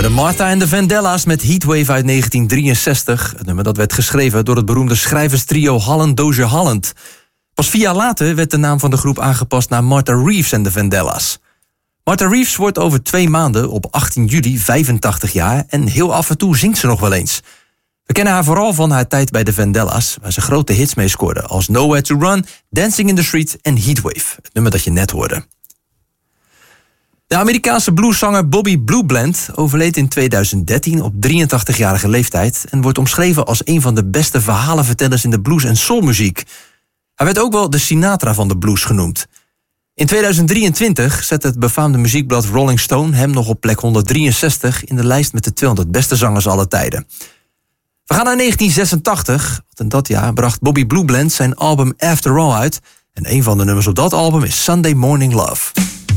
hoorde Martha en de Vandellas met Heatwave uit 1963. Het nummer dat werd geschreven door het beroemde schrijverstrio Holland Dozier Holland. Pas 4 jaar later werd de naam van de groep aangepast naar Martha Reeves en de Vandellas. Martha Reeves wordt over 2 maanden op 18 juli 85 jaar... en heel af en toe zingt ze nog wel eens. We kennen haar vooral van haar tijd bij de Vandellas... waar ze grote hits mee scoorde als Nowhere to Run, Dancing in the Street en Heatwave. Het nummer dat je net hoorde. De Amerikaanse blueszanger Bobby Bluebland overleed in 2013 op 83-jarige leeftijd... en wordt omschreven als een van de beste verhalenvertellers in de blues- en soulmuziek. Hij werd ook wel de Sinatra van de blues genoemd. In 2023 zette het befaamde muziekblad Rolling Stone hem nog op plek 163... in de lijst met de 200 beste zangers aller tijden. We gaan naar 1986, want in dat jaar bracht Bobby Bluebland zijn album After All uit... en een van de nummers op dat album is Sunday Morning Love.